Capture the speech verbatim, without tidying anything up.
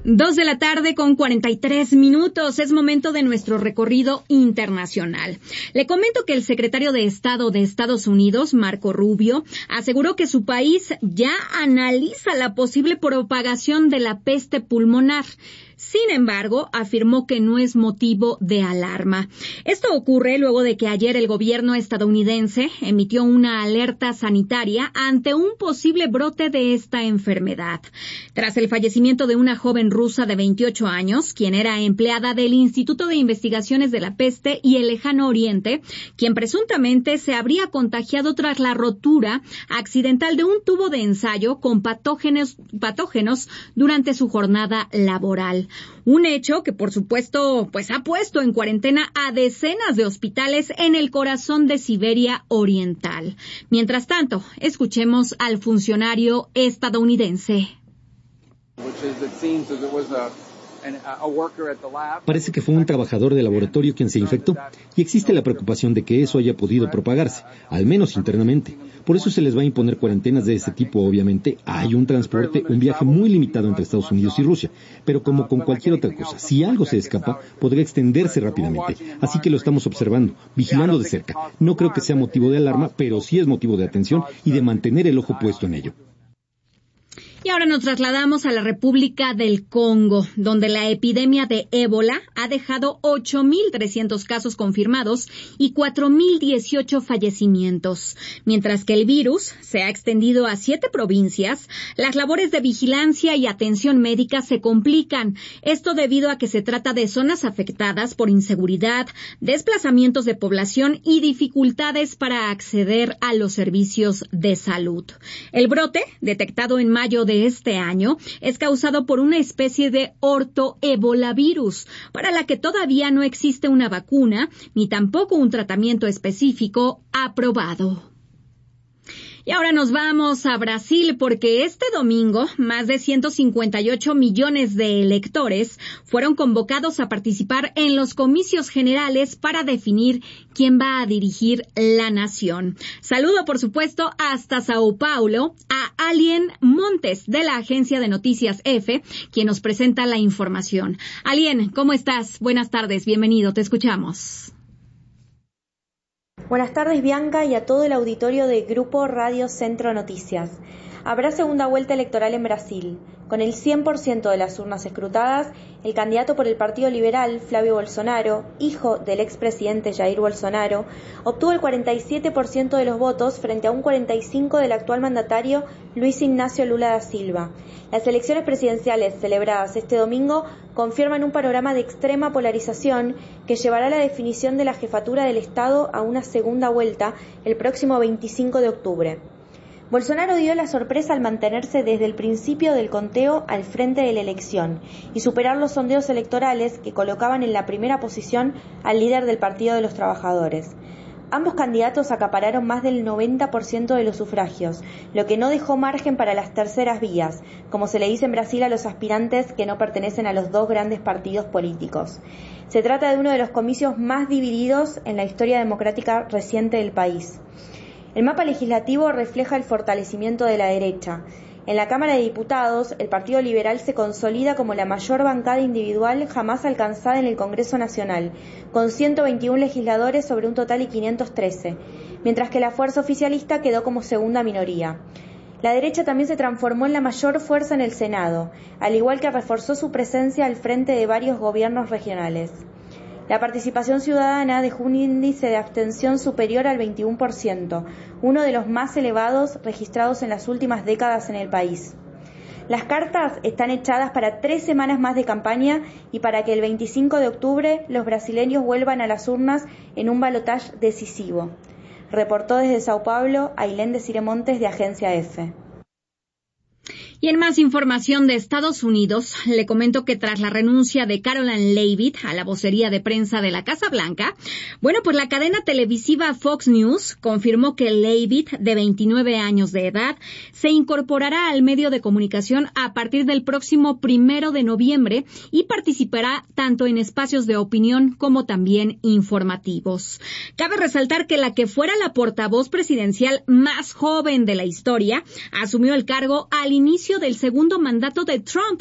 Dos de la tarde con cuarenta y tres minutos. Es momento de nuestro recorrido internacional. Le comento que el secretario de Estado de Estados Unidos, Marco Rubio, aseguró que su país ya analiza la posible propagación de la peste pulmonar. Sin embargo, afirmó que no es motivo de alarma. Esto ocurre luego de que ayer el gobierno estadounidense emitió una alerta sanitaria ante un posible brote de esta enfermedad. Tras el fallecimiento de una joven rusa de veintiocho años, quien era empleada del Instituto de Investigaciones de la Peste y el Lejano Oriente, quien presuntamente se habría contagiado tras la rotura accidental de un tubo de ensayo con patógenos, patógenos durante su jornada laboral. Un hecho que, por supuesto, pues ha puesto en cuarentena a decenas de hospitales en el corazón de Siberia Oriental. Mientras tanto, escuchemos al funcionario estadounidense. Parece que fue un trabajador del laboratorio quien se infectó, y existe la preocupación de que eso haya podido propagarse, al menos internamente. Por eso se les va a imponer cuarentenas de ese tipo. Obviamente hay un transporte, un viaje muy limitado entre Estados Unidos y Rusia, pero como con cualquier otra cosa, si algo se escapa, podría extenderse rápidamente. Así que lo estamos observando, vigilando de cerca. No creo que sea motivo de alarma, pero sí es motivo de atención y de mantener el ojo puesto en ello. Y ahora nos trasladamos a la República del Congo, donde la epidemia de ébola ha dejado ocho mil trescientos casos confirmados y cuatro mil dieciocho fallecimientos. Mientras que el virus se ha extendido a siete provincias, las labores de vigilancia y atención médica se complican. Esto debido a que se trata de zonas afectadas por inseguridad, desplazamientos de población y dificultades para acceder a los servicios de salud. El brote, detectado en mayo de este año, es causado por una especie de ortoebolavirus, para la que todavía no existe una vacuna ni tampoco un tratamiento específico aprobado. Y ahora nos vamos a Brasil porque este domingo más de ciento cincuenta y ocho millones de electores fueron convocados a participar en los comicios generales para definir quién va a dirigir la nación. Saludo, por supuesto, hasta Sao Paulo a Alien Montes de la agencia de noticias EFE, quien nos presenta la información. Alien, ¿cómo estás? Buenas tardes, bienvenido, te escuchamos. Buenas tardes, Bianca, y a todo el auditorio de Grupo Radio Centro Noticias. Habrá segunda vuelta electoral en Brasil. Con el cien por ciento de las urnas escrutadas, el candidato por el Partido Liberal, Flavio Bolsonaro, hijo del expresidente Jair Bolsonaro, obtuvo el cuarenta y siete por ciento de los votos frente a un cuarenta y cinco por ciento del actual mandatario Luis Ignacio Lula da Silva. Las elecciones presidenciales celebradas este domingo confirman un panorama de extrema polarización que llevará a la definición de la jefatura del Estado a una segunda vuelta el próximo veinticinco de octubre. Bolsonaro dio la sorpresa al mantenerse desde el principio del conteo al frente de la elección y superar los sondeos electorales que colocaban en la primera posición al líder del Partido de los Trabajadores. Ambos candidatos acapararon más del noventa por ciento de los sufragios, lo que no dejó margen para las terceras vías, como se le dice en Brasil a los aspirantes que no pertenecen a los dos grandes partidos políticos. Se trata de uno de los comicios más divididos en la historia democrática reciente del país. El mapa legislativo refleja el fortalecimiento de la derecha. En la Cámara de Diputados, el Partido Liberal se consolida como la mayor bancada individual jamás alcanzada en el Congreso Nacional, con ciento veintiún legisladores sobre un total de quinientos trece, mientras que la fuerza oficialista quedó como segunda minoría. La derecha también se transformó en la mayor fuerza en el Senado, al igual que reforzó su presencia al frente de varios gobiernos regionales. La participación ciudadana dejó un índice de abstención superior al veintiuno por ciento, uno de los más elevados registrados en las últimas décadas en el país. Las cartas están echadas para tres semanas más de campaña y para que el veinticinco de octubre los brasileños vuelvan a las urnas en un balotaje decisivo. Reportó desde Sao Paulo Ailén Desire Montes de Agencia EFE. Y en más información de Estados Unidos, le comento que tras la renuncia de Caroline Leavitt a la vocería de prensa de la Casa Blanca, bueno, pues la cadena televisiva Fox News confirmó que Leavitt, de veintinueve años de edad, se incorporará al medio de comunicación a partir del próximo primero de noviembre y participará tanto en espacios de opinión como también informativos. Cabe resaltar que la que fuera la portavoz presidencial más joven de la historia asumió el cargo al inicio del segundo mandato de Trump,